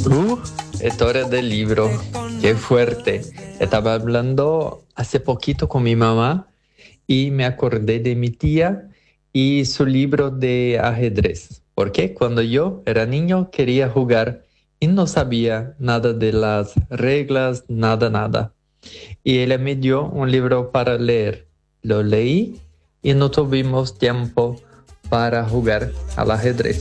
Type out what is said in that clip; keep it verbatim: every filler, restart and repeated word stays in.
Uh, historia del libro. Qué fuerte. Estaba hablando hace poquito con mi mamá y me acordé de mi tía y su libro de ajedrez. Porque cuando yo era niño quería jugar y no sabía nada de las reglas, nada, nada. Y ella me dio un libro para leer. Lo leí y no tuvimos tiempo para jugar al ajedrez.